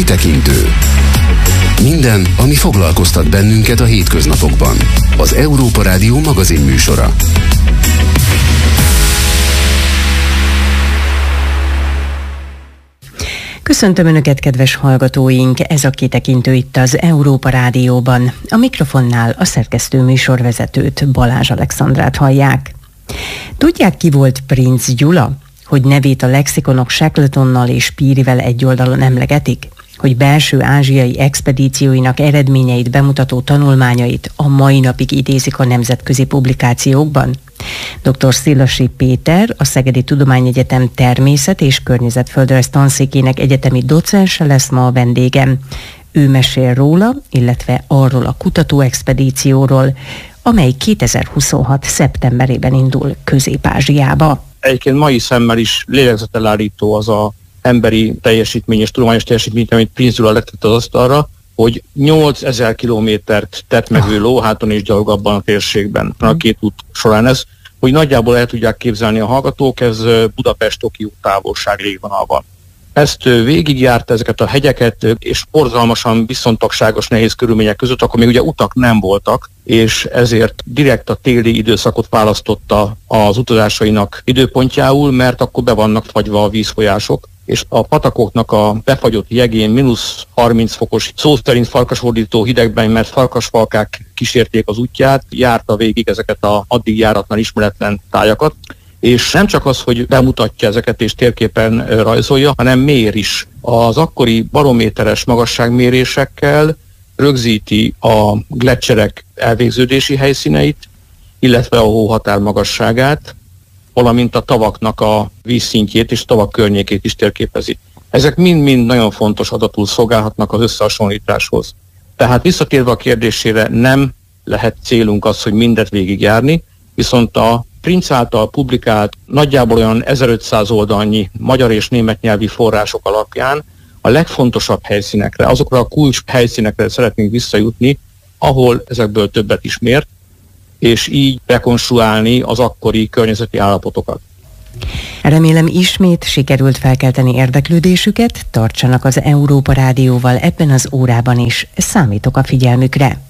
kitekintő. Minden, ami foglalkoztat bennünket a hétköznapokban. Az Európa Rádió magazin műsora. Köszöntöm Önöket, kedves hallgatóink! Ez a kitekintő itt az Európa Rádióban. A mikrofonnál a szerkesztő műsorvezetőt, Balázs Alexandrát hallják. Tudják, ki volt Princ Gyula? Hogy nevét a lexikonok Shackletonnal és Pírivel egy oldalon emlegetik? Hogy belső ázsiai expedícióinak eredményeit bemutató tanulmányait a mai napig idézik a nemzetközi publikációkban? Dr. Szilasi Péter, a Szegedi Tudományegyetem Természet- és Környezetföldrajz tanszékének egyetemi docense lesz ma a vendégem. Ő mesél róla, illetve arról a kutatóexpedícióról, amely 2026. szeptemberében indul Közép-Ázsiába. Egyébként mai szemmel is lélegzetelállító az a emberi teljesítmény és tudományos teljesítmény, amit Princ Gyula letett az asztalra, hogy 8000 kilométert tett meg ő lóháton és gyalog abban a térségben, a két út során ez, hogy nagyjából el tudják képzelni a hallgatók, ez Budapest-Tokió távolság légvonalban. Ezt végigjárta, ezeket a hegyeket, és borzalmasan viszontagságos, nehéz körülmények között, akkor még ugye utak nem voltak, és ezért direkt a téli időszakot választotta az utazásainak időpontjául, mert akkor be vannak fagyva a vízfolyások, és a patakoknak a befagyott jegén -30 fokos, szó szerint farkasfordító hidegben, mert farkasfalkák kísérték az útját, járta végig ezeket a addig járatlan ismeretlen tájakat, és nem csak az, hogy bemutatja ezeket és térképen rajzolja, hanem mér is. Az akkori barométeres magasságmérésekkel rögzíti a gleccserek elvégződési helyszíneit, illetve a hóhatár magasságát, valamint a tavaknak a vízszintjét és tavak környékét is térképezi. Ezek mind-mind nagyon fontos adatul szolgálhatnak az összehasonlításhoz. Tehát visszatérve a kérdésére, nem lehet célunk az, hogy mindet végigjárni, viszont a Princ által publikált nagyjából olyan 1500 oldalnyi magyar és német nyelvi források alapján a legfontosabb helyszínekre, azokra a kulcs helyszínekre szeretnénk visszajutni, ahol ezekből többet is mért, és így rekonstruálni az akkori környezeti állapotokat. Remélem ismét sikerült felkelteni érdeklődésüket, tartsanak az Európa Rádióval ebben az órában is, számítok a figyelmükre.